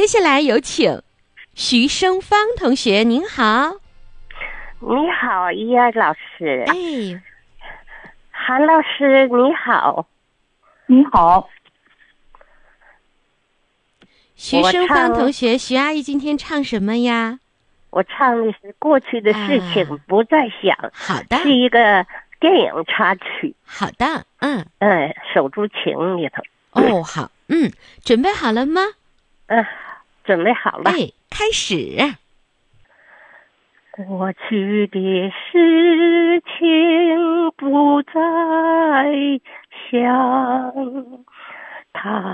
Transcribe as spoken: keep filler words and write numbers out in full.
接下来有请徐生芳同学，您好。 你好，依儿老师。 哎， 韩老师你好。 你好。 徐生芳同学，徐阿姨今天唱什么呀？ 我唱的是过去的事情、啊、不再想。 好的。 是一个电影插曲。 好的。嗯嗯，手足情里头。 哦，好。嗯，准备好了吗？ 嗯，准备好了。 哎，开始。 过去的事情不再想，它